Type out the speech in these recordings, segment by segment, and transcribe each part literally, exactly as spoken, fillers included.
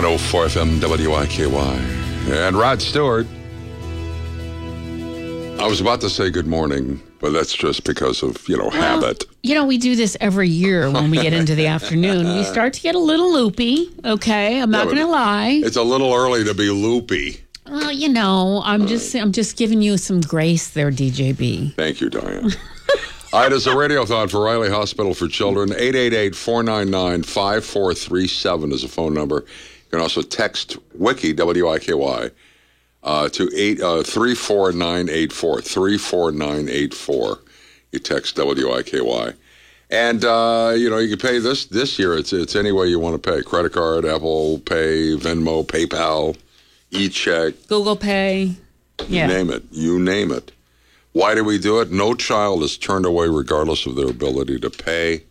one oh four F M W I K Y. And Rod Stewart. I was about to say good morning, but that's just because of, you know, well, habit. You know, we do this every year when we get into the afternoon. We start to get a little loopy, okay? I'm not yeah, going to lie. It's a little early to be loopy. Well, you know, I'm All just right. I'm just giving you some grace there, D J B. Thank you, Diane. All right, it's a radiothon for Riley Hospital for Children. eight eight eight, four nine nine, five four three seven is a phone number. You can also text Wiki, W I K Y, uh, to eight, uh, three four nine eight four, three four nine eight four. You text W I K Y. And, uh, you know, you can pay this this year. It's, it's any way you want to pay. Credit card, Apple Pay, Venmo, PayPal, e-check. Google Pay. You yeah. name it. You name it. Why do we do it? No child is turned away regardless of their ability to pay.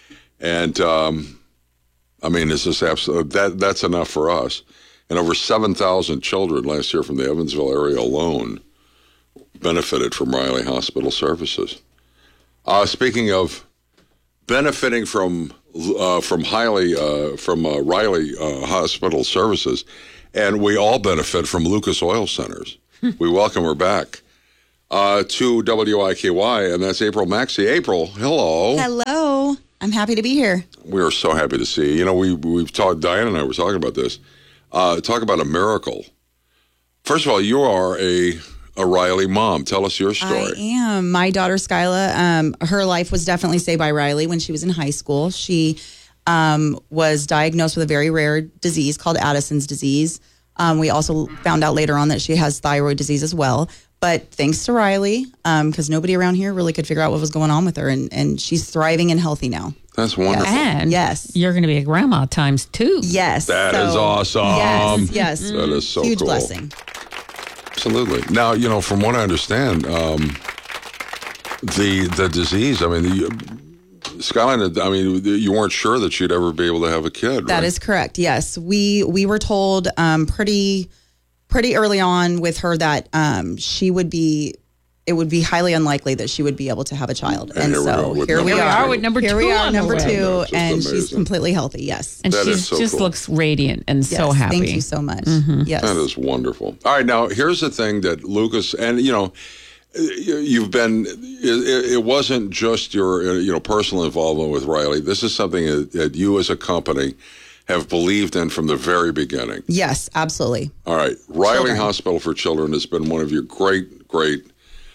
And, um, I mean, it's just absolutely, that, that's enough for us. And over seven thousand children last year from the Evansville area alone benefited from Riley Hospital services. Uh, speaking of benefiting from uh, from highly uh, from uh, Riley uh, Hospital services, and we all benefit from Lucas Oil Centers. We welcome her back. Uh, to W I K Y, and that's April Maxey. April, hello. Hello. I'm happy to be here. We are so happy to see you. You know, we, we've talked, Diane and I were talking about this. Uh, talk about a miracle. First of all, you are a, a Riley mom. Tell us your story. I am. My daughter, Skyla, um, her life was definitely saved by Riley when she was in high school. She um, was diagnosed with a very rare disease called Addison's disease. Um, we also found out later on that she has thyroid disease as well. But thanks to Riley, because um, nobody around here really could figure out what was going on with her, and, and she's thriving and healthy now. That's wonderful. And yes, you're going to be a grandma times two. Yes. That so, is awesome. Yes, yes. That is so Huge cool. blessing. Absolutely. Now, you know, from what I understand, um, the the disease, I mean, the, Skyline, I mean, you weren't sure that she'd ever be able to have a kid, That right? is correct, yes. We, we were told um, pretty... pretty early on with her that um, she would be, it would be highly unlikely that she would be able to have a child. And And, here we so go with here we number are. two. with number here two we are, on the number way. two, That's just and amazing. she's completely healthy, yes. And That she is so just cool. looks radiant and yes. so happy. Thank you so much. Mm-hmm. Yes. That is wonderful. All right, now, here's the thing that Lucas, and, you know, you've been, it, it wasn't just your, you know, personal involvement with Riley. This is something that, that you as a company have believed in from the very beginning. Yes, absolutely. All right. Riley Children. Hospital for Children has been one of your great, great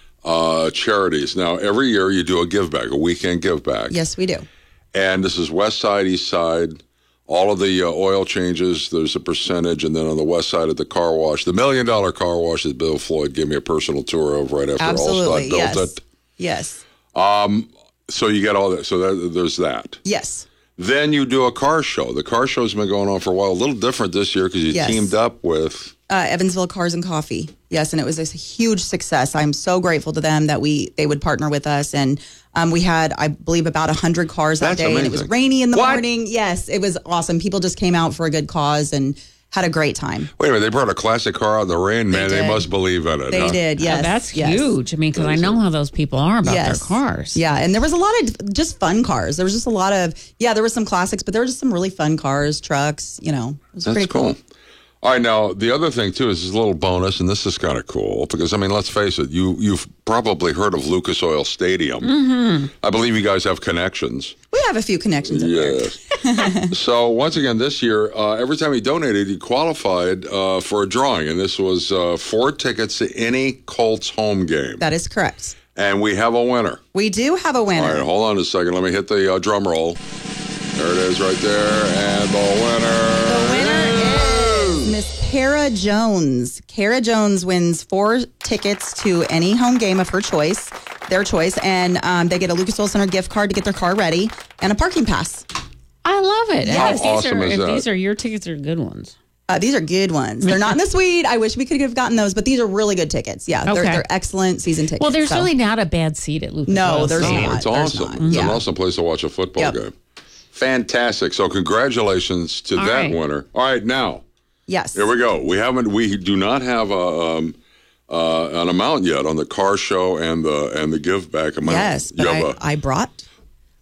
uh, charities. Now, every year you do a give back, a weekend give back. Yes, we do. And this is West Side, East Side. All of the uh, oil changes, there's a percentage. And then on the west side of the car wash, the million dollar car wash that Bill Floyd gave me a personal tour of right after Absolutely, Allstott built yes. it. Yes. Um, so you get all that. So that, there's that. Yes. Then you do a car show. The car show's been going on for a while. A little different this year because you Yes. teamed up with... Uh, Evansville Cars and Coffee. Yes, and it was a huge success. I'm so grateful to them that we they would partner with us. And um, we had, I believe, about one hundred cars that That's day. amazing. And it was rainy in the What? morning. Yes, it was awesome. People just came out for a good cause and had a great time. Wait a minute, they brought a classic car out in the rain. Man, they did. must believe in it. They huh? did, yes. Oh, that's yes. huge. I mean, because I know how those people are about Yes. their cars. Yeah, and there was a lot of just fun cars. There was just a lot of, yeah, there were some classics, but there were just some really fun cars, trucks, you know. It was That's pretty cool. cool. All right, now, the other thing, too, is this little bonus, and this is kind of cool, because, I mean, let's face it, you, you've probably heard of Lucas Oil Stadium. Mm-hmm. I believe you guys have connections. We have a few connections up there. Yes. So, once again, this year, uh, every time he donated, he qualified uh, for a drawing, and this was uh, four tickets to any Colts home game. That is correct. And we have a winner. We do have a winner. All right, hold on a second. Let me hit the uh, drum roll. There it is right there, and the winner. The winner is Miss Kara Jones. Kara Jones wins four tickets to any home game of her choice, their choice, and um, they get a Lucas Oil Center gift card to get their car ready and a parking pass. I love it. How And if these awesome are, is if that? these are your tickets, are good ones. Uh, these are good ones. They're not in the suite. I wish we could have gotten those, but these are really good tickets. Yeah, they're, Okay. they're excellent season tickets. Well, there's so. really not a bad seat at Lucas No, Oil there's Stadium. not. It's There's awesome. not. It's Yeah. an awesome place to watch a football Yep. game. Fantastic. So congratulations to All that right. winner. All right, now, Yes. here we go. We haven't, we do not have a, um, uh, an amount yet on the car show and the and the give back amount. Yes, You but have I, a, I brought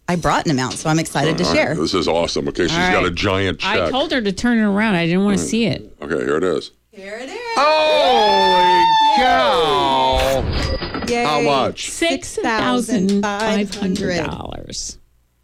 I brought an amount, so I'm excited to All right, share. This is awesome. Okay, she's All got right. a giant check. I told her to turn it around. I didn't want to see it. Okay, here it is. Here it is. Holy cow! Yay. How much? Six thousand five hundred dollars.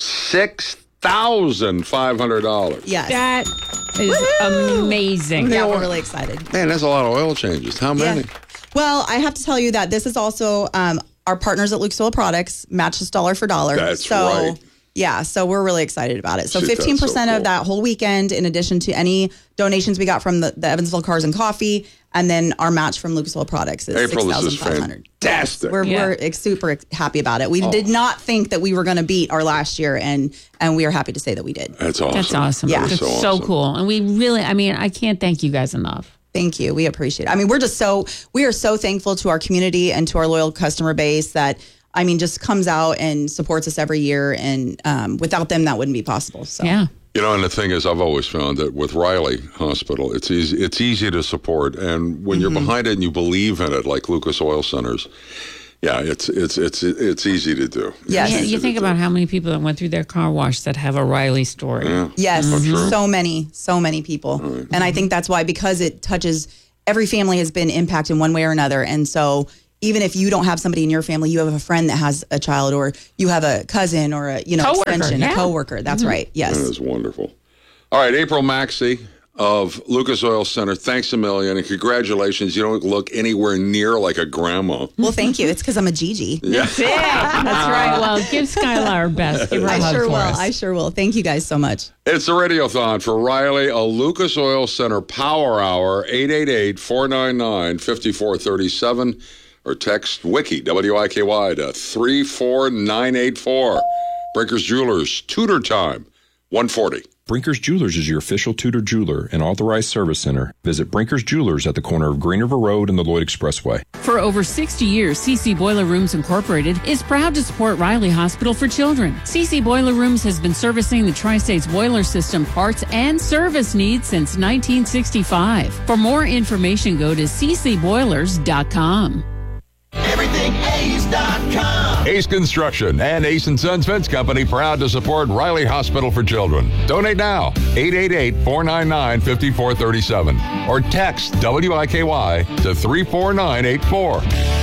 Six thousand five hundred dollars. Yes. That is amazing. yeah, we're really excited. Man, that's a lot of oil changes. How many? Yeah. Well, I have to tell you that this is also um, our partners at Lucas Oil Products match us dollar for dollar. That's so, right. Yeah, so we're really excited about it. So Shit, that's fifteen percent so of cool. that whole weekend, in addition to any donations we got from the, the Evansville Cars and Coffee, and then our match from Lucas Oil Products is April, six this is thousand five hundred. fantastic. We're Yeah. we're ex- super ex- happy about it. We did not think that we were going to beat our last year, and and we are happy to say that we did. That's awesome. That's awesome. Yeah. That's so so, awesome. cool. And we really, I mean, I can't thank you guys enough. Thank you. We appreciate it. I mean, we're just so, we are so thankful to our community and to our loyal customer base that, I mean, just comes out and supports us every year. And um, without them, that wouldn't be possible. So Yeah. You know, and the thing is, I've always found that with Riley Hospital, it's easy. It's easy to support, and when Mm-hmm. you're behind it and you believe in it, like Lucas Oil Centers, yeah, it's it's it's it's easy to do. Yes. Yeah, It's easy you to think do. about how many people that went through their car wash that have a Riley story. Yeah. Yes, true. so many, so many people. And I think that's why, because it touches, every family has been impacted one way or another. And so even if you don't have somebody in your family, you have a friend that has a child, or you have a cousin, or a, you know, Coworker, extension, yeah. a coworker. That's right. Yes. That is wonderful. All right, April Maxey of Lucas Oil Center, thanks a million, and congratulations. You don't look anywhere near like a grandma. Well, thank you. It's because I'm a Gigi. That's it. That's right. Well, give Skylar our best. Give her a I hug sure for will. us. I sure will. Thank you guys so much. It's the Radiothon for Riley, a Lucas Oil Center Power Hour, eight eight eight, four nine nine, five four three seven, or text WIKI, W I K Y, to three four nine eight four. Breakers Jewelers, Tudor Time, one forty. Brinkers Jewelers is your official Tudor jeweler and authorized service center. Visit Brinkers Jewelers at the corner of Green River Road and the Lloyd Expressway. For over sixty years, C C Boiler Rooms Incorporated is proud to support Riley Hospital for Children. C C Boiler Rooms has been servicing the Tri-States boiler system parts and service needs since nineteen sixty-five. For more information, go to c c boilers dot com. Everything Ace dot com. Ace Construction and Ace and Sons Fence Company proud to support Riley Hospital for Children. Donate now, eight eight eight, four nine nine, five four three seven, or text W I K Y to three four nine eight four.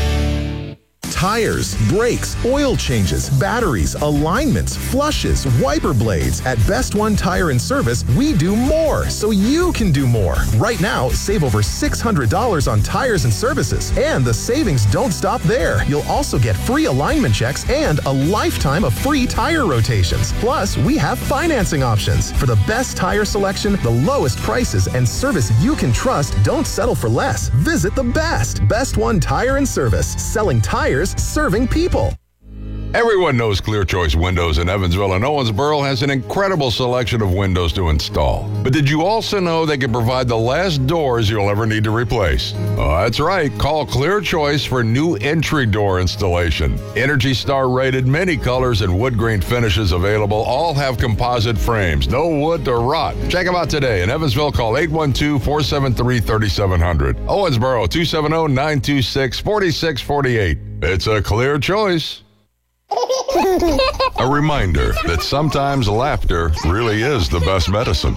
Tires, brakes, oil changes, batteries, alignments, flushes, wiper blades. At Best One Tire and Service, we do more so you can do more. Right now, save over six hundred dollars on tires and services. And the savings don't stop there. You'll also get free alignment checks and a lifetime of free tire rotations. Plus, we have financing options. For the best tire selection, the lowest prices, and service you can trust, don't settle for less. Visit the best. Best One Tire and Service. Selling tires, serving people. Everyone knows Clear Choice Windows in Evansville and Owensboro has an incredible selection of windows to install. But did you also know they can provide the last doors you'll ever need to replace? Oh, that's right. Call Clear Choice for new entry door installation. Energy Star rated, many colors and wood grain finishes available. All have composite frames. No wood to rot. Check them out today. In Evansville, call eight one two, four seven three, three seven zero zero. Owensboro, two seven zero, nine two six, four six four eight. It's a Clear Choice. A reminder that sometimes laughter really is the best medicine.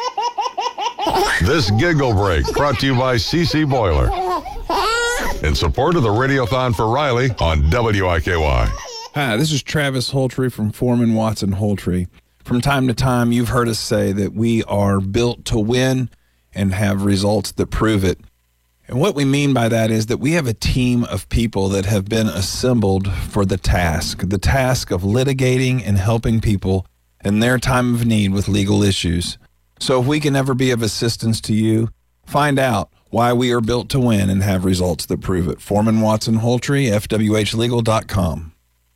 This giggle break brought to you by C C Boiler in support of the Radiothon for Riley on W I K Y. Hi, this is Travis Holtree from Foreman Watson Holtree. From time to time, you've heard us say that we are built to win and have results that prove it. And what we mean by that is that we have a team of people that have been assembled for the task, the task of litigating and helping people in their time of need with legal issues. So if we can ever be of assistance to you, find out why we are built to win and have results that prove it. Foreman Watson Holtree, F W H legal dot com.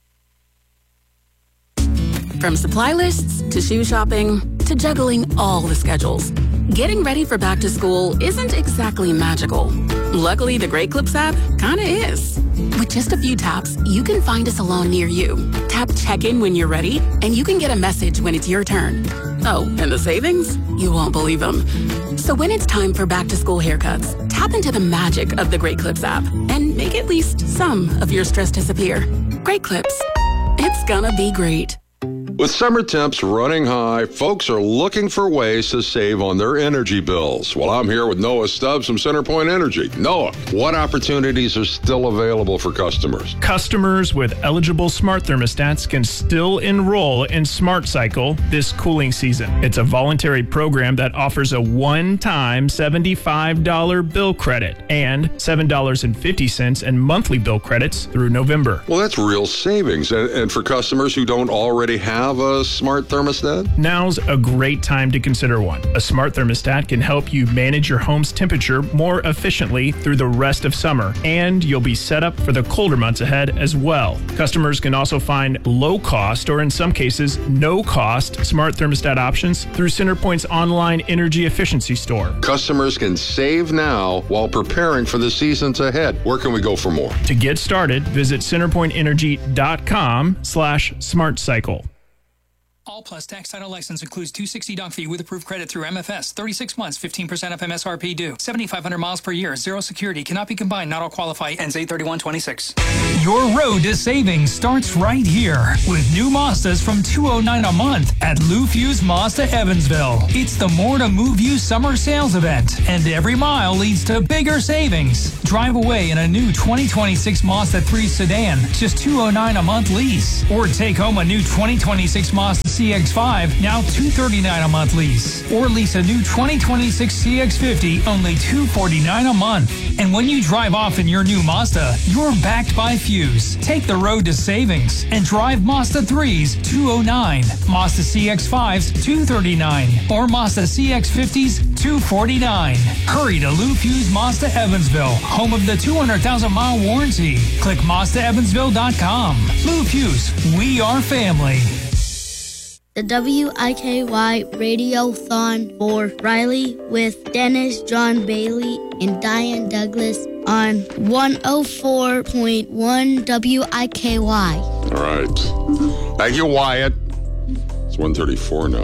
From supply lists to shoe shopping to juggling all the schedules, getting ready for back to school isn't exactly magical. Luckily, the Great Clips app kinda is. With just a few taps, you can find a salon near you. Tap check-in when you're ready, and you can get a message when it's your turn. Oh, and the savings? You won't believe them. So when it's time for back to school haircuts, tap into the magic of the Great Clips app and make at least some of your stress disappear. Great Clips. It's gonna be great. With summer temps running high, folks are looking for ways to save on their energy bills. Well, I'm here with Noah Stubbs from CenterPoint Energy. Noah, what opportunities are still available for customers? Customers with eligible smart thermostats can still enroll in Smart Cycle this cooling season. It's a voluntary program that offers a one-time seventy-five dollars bill credit and seven dollars and fifty cents in monthly bill credits through November. Well, that's real savings. And, and for customers who don't already have a smart thermostat? Now's a great time to consider one. A smart thermostat can help you manage your home's temperature more efficiently through the rest of summer, and you'll be set up for the colder months ahead as well. Customers can also find low-cost, or in some cases, no-cost smart thermostat options through CenterPoint's online energy efficiency store. Customers can save now while preparing for the seasons ahead. Where can we go for more? To get started, visit centerpointenergy.com slash smart cycle. All Plus tax title license includes two hundred sixty dollars doc fee with approved credit through M F S. thirty-six months, fifteen percent of M S R P due. seventy-five hundred miles per year. Zero security. Cannot be combined. Not all qualify. Ends eight thirty-one twenty-six. Your road to savings starts right here with new Mazdas from two hundred nine dollars a month at Lou Fuse Mazda Evansville. It's the More to Move You summer sales event, and every mile leads to bigger savings. Drive away in a new twenty twenty-six Mazda three sedan, just two hundred nine dollars a month lease. Or take home a new twenty twenty-six Mazda C X five, now two hundred thirty-nine dollars a month lease. Or lease a new twenty twenty-six C X fifty, only two hundred forty-nine dollars a month. And when you drive off in your new Mazda, you're backed by Fuse. Take the road to savings and drive Mazda threes, two hundred nine, Mazda C X fives, two hundred thirty-nine, or Mazda C X fifties, two hundred forty-nine. Hurry to Lou Fuse Mazda Evansville, home of the two hundred thousand mile warranty. Click Mazda Evansville dot com. Lou Fuse, we are family. The W I K Y Radiothon for Riley with Dennis John Bailey and Diane Douglas on one oh four point one W I K Y. All right. Thank you, Wyatt. It's one thirty-four now.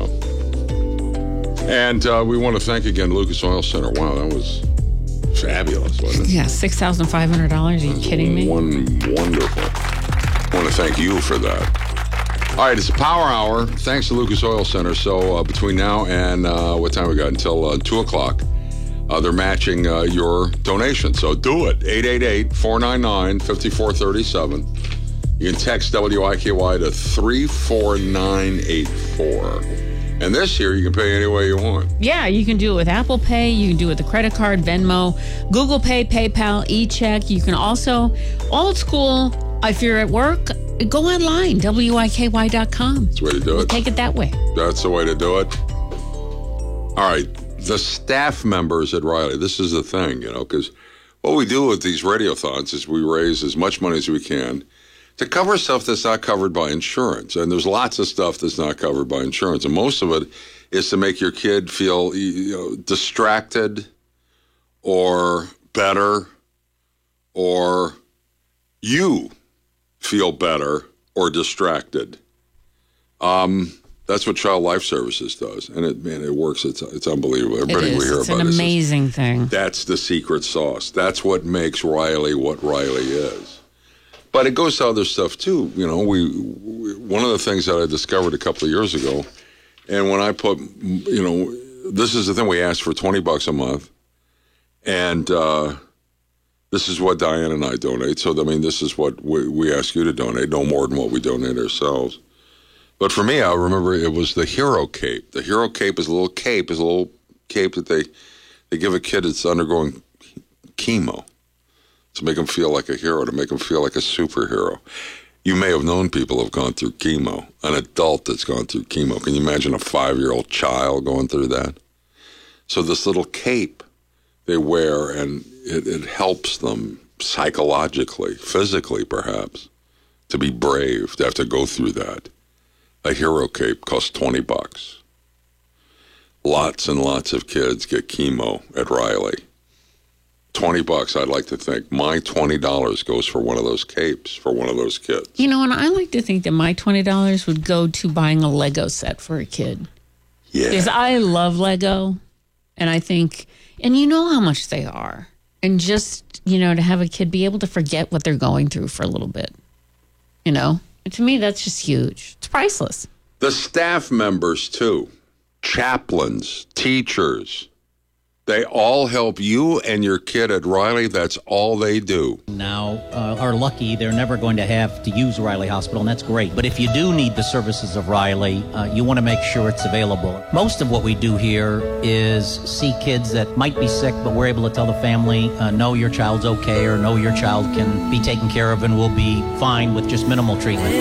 And uh, we want to thank again Lucas Oil Center. Wow, that was fabulous, wasn't it? Yeah, six thousand five hundred dollars. Are you kidding me? One wonderful. I want to thank you for that. All right, it's a power hour. Thanks to Lucas Oil Center. So uh, between now and uh, what time we got? Until uh, two o'clock, uh, they're matching uh, your donation. So do it. eight eight eight, four nine nine, five four three seven. You can text W I K Y to three four nine eight four. And this year, you can pay any way you want. Yeah, you can do it with Apple Pay. You can do it with a credit card, Venmo, Google Pay, PayPal, e-check. You can also, old school, if you're at work, go online, W I K Y dot com. That's the way to do it. Take it that way. That's the way to do it. All right. The staff members at Riley, this is the thing, you know, because what we do with these radiothons is we raise as much money as we can to cover stuff that's not covered by insurance. And there's lots of stuff that's not covered by insurance. And most of it is to make your kid feel, you know, distracted or better, or you feel better or distracted. Um, that's what Child Life Services does, and it man, it works. It's it's unbelievable. Everybody it is. we hear it's about an this amazing is, thing. That's the secret sauce. That's what makes Riley what Riley is. But it goes to other stuff too. You know, we, we one of the things that I discovered a couple of years ago, and when I put, you know, this is the thing, we asked for twenty bucks a month, and. uh This is what Diane and I donate. So, I mean, this is what we, we ask you to donate, no more than what we donate ourselves. But for me, I remember it was the Hero Cape. The Hero Cape is a little cape, is a little cape that they, they give a kid that's undergoing chemo to make them feel like a hero, to make them feel like a superhero. You may have known people who have gone through chemo, an adult that's gone through chemo. Can you imagine a five-year-old child going through that? So this little cape they wear, and it, it helps them psychologically, physically perhaps, to be brave, to have to go through that. A Hero Cape costs twenty bucks. Lots and lots of kids get chemo at Riley. twenty bucks, I'd like to think. My twenty dollars goes for one of those capes for one of those kids. You know, and I like to think that my twenty dollars would go to buying a Lego set for a kid. Yeah. Because I love Lego, and I think, and you know how much they are. And just, you know, to have a kid be able to forget what they're going through for a little bit. You know? And to me, that's just huge. It's priceless. The staff members, too, chaplains, teachers, they all help you and your kid at Riley. That's all they do. Now uh, are lucky they're never going to have to use Riley Hospital, and that's great. But if you do need the services of Riley, uh, you want to make sure it's available. Most of what we do here is see kids that might be sick, but we're able to tell the family, uh, no, your child's okay, or no, your child can be taken care of and will be fine with just minimal treatment.